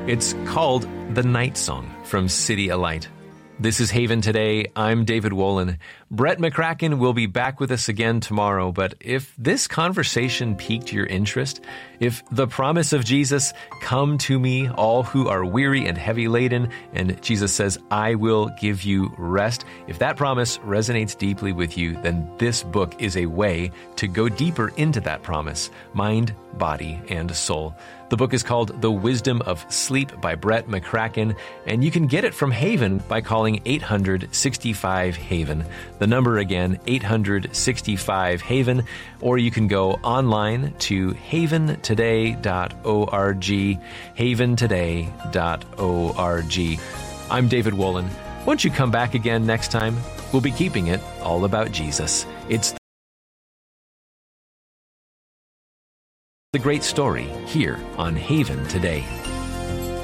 It's called The Night Song from CityAlight. This is Haven Today. I'm David Wolin. Brett McCracken will be back with us again tomorrow, but if this conversation piqued your interest, if the promise of Jesus, "Come to me, all who are weary and heavy laden," and Jesus says, "I will give you rest," if that promise resonates deeply with you, then this book is a way to go deeper into that promise, mind, body, and soul. The book is called The Wisdom of Sleep by Brett McCracken, and you can get it from Haven by calling 800-65-HAVEN. The number again, 800-65-HAVEN, or you can go online to haventoday.org, haventoday.org. I'm David Wolin. Won't you come back again next time? We'll be keeping it all about Jesus. It's The Great Story here on Haven Today.